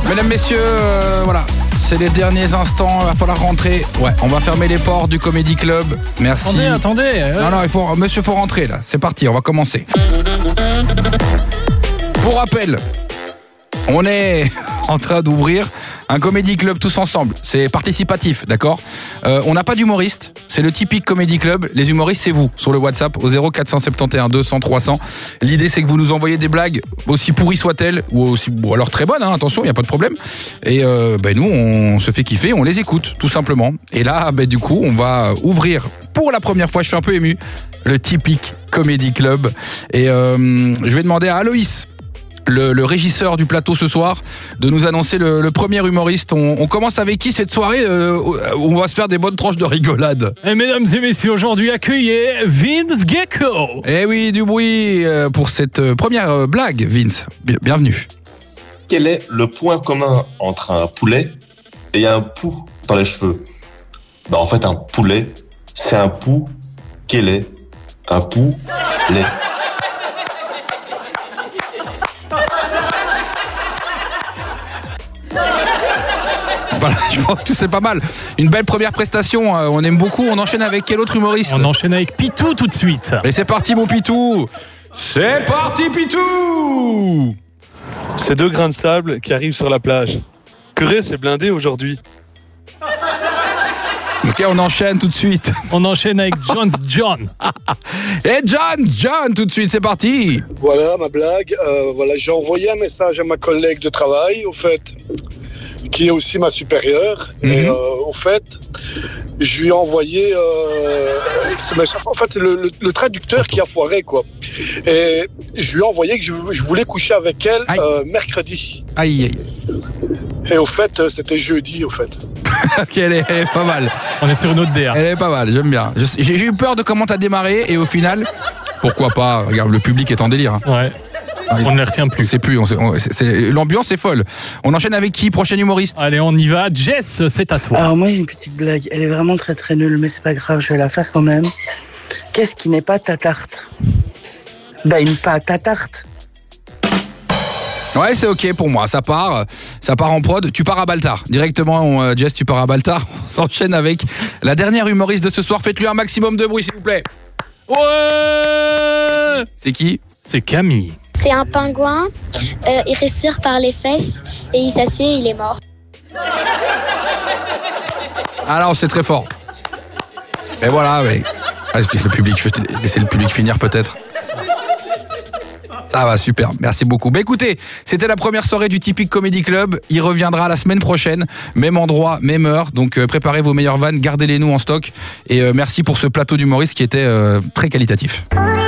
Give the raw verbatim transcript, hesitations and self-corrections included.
Mesdames, messieurs, euh, voilà. C'est les derniers instants, il va falloir rentrer. Ouais, on va fermer les portes du Comedy Club. Merci. Attendez, attendez. Euh... Non, non, il faut, monsieur, faut rentrer là. C'est parti, on va commencer. Pour rappel, on est en train d'ouvrir un Comedy Club tous ensemble. C'est participatif, d'accord ? euh, On n'a pas d'humoriste. C'est le typique Comedy Club. Les humoristes, c'est vous, sur le WhatsApp, au zéro quatre cent soixante et onze deux cents trois cents. L'idée, c'est que vous nous envoyez des blagues, aussi pourries soient-elles, ou aussi, ou alors très bonnes, hein, attention, il n'y a pas de problème. Et euh, ben, nous, on se fait kiffer, on les écoute, tout simplement. Et là, ben, du coup, on va ouvrir, pour la première fois, je suis un peu ému, le typique Comedy Club. Et euh, je vais demander à Aloïs, Le, le régisseur du plateau ce soir, de nous annoncer le, le premier humoriste. On, on commence avec qui cette soirée euh, où on va se faire des bonnes tranches de rigolade. Et mesdames et messieurs, aujourd'hui accueillez Vince Gecko. Eh oui, du bruit euh, pour cette première blague, Vince. Bienvenue. Quel est le point commun entre un poulet et un pou dans les cheveux ? Bah en fait, un poulet, c'est un pou. Quel est un poulet ? Voilà, je pense que c'est pas mal. Une belle première prestation, on aime beaucoup. On enchaîne avec quel autre humoriste ? On enchaîne avec Pitou tout de suite. Et c'est parti mon Pitou. C'est parti Pitou. C'est deux grains de sable qui arrivent sur la plage. Curé, c'est blindé aujourd'hui. Ok, on enchaîne tout de suite. On enchaîne avec Jones John. Et John, John, tout de suite, c'est parti. Voilà ma blague. Euh, voilà, j'ai envoyé un message à ma collègue de travail, au fait, qui est aussi ma supérieure. Mm-hmm. Et euh, au fait, je lui ai envoyé... Euh, c'est, en fait, c'est le, le, le traducteur qui a foiré, quoi. Et je lui ai envoyé que je, je voulais coucher avec elle euh, mercredi. Aïe, aïe. Et au fait, c'était jeudi, au fait. Ok, elle est, elle est pas mal. On est sur une autre D R. Elle est pas mal, j'aime bien. Je, j'ai eu peur de comment t'as démarré et au final, pourquoi pas. Regarde, le public est en délire. Hein. Ouais. Ah, on ne les retient plus. On sait plus. On sait, on, c'est, c'est, l'ambiance est folle. On enchaîne avec qui ? Prochain humoriste ? Allez, on y va. Jess, c'est à toi. Alors moi, j'ai une petite blague. Elle est vraiment très très nulle, mais c'est pas grave, je vais la faire quand même. Qu'est-ce qui n'est pas ta tarte ? Bah, il me pas ta tarte. Ouais, c'est ok pour moi. Ça part, ça part en prod. Tu pars à Baltar. Directement, on, Jess, tu pars à Baltar. On s'enchaîne avec la dernière humoriste de ce soir. Faites-lui un maximum de bruit, s'il vous plaît. Ouais. C'est qui ? C'est Camille. C'est un pingouin. Euh, il respire par les fesses et il s'assied et il est mort. Alors, c'est très fort. Et voilà, mais... Ah, le public, je vais laisser le public finir peut-être. Ça va, super, merci beaucoup. Bah écoutez, c'était la première soirée du Typique Comedy Club. Il reviendra la semaine prochaine, même endroit, même heure. Donc euh, préparez vos meilleures vannes, gardez-les nous en stock. Et euh, merci pour ce plateau d'humoristes qui était euh, très qualitatif.